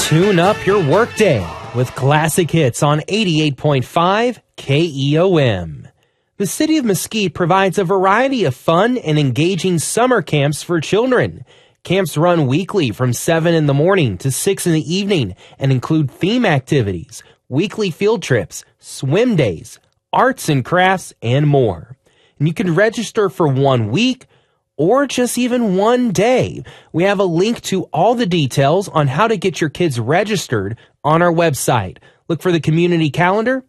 Tune up your workday with classic hits on 88.5 KEOM. The City of Mesquite provides a variety of fun and engaging summer camps for children. Camps run weekly from 7 in the morning to 6 in the evening and include theme activities, weekly field trips, swim days, arts and crafts, and more. And you can register for 1 week or just even 1 day. We have a link to all the details on how to get your kids registered on our website. Look for the community calendar.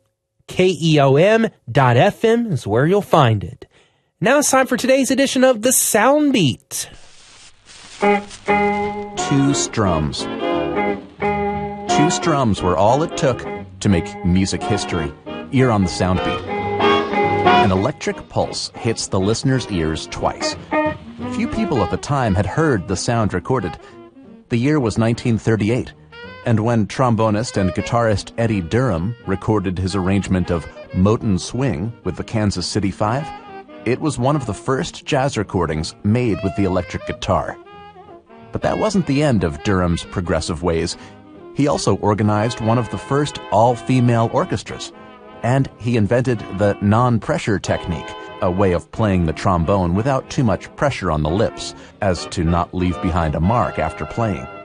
KEOM.FM is where you'll find it. Now it's time for today's edition of The Sound Beat. 2 strums. 2 strums were all it took to make music history. Ear on the Sound Beat. An electric pulse hits the listener's ears twice. Few people at the time had heard the sound recorded. The year was 1938, and when trombonist and guitarist Eddie Durham recorded his arrangement of Moton Swing with the Kansas City Five, it was one of the first jazz recordings made with the electric guitar. But that wasn't the end of Durham's progressive ways. He also organized one of the first all-female orchestras, and he invented the non-pressure technique, a way of playing the trombone without too much pressure on the lips, as to not leave behind a mark after playing.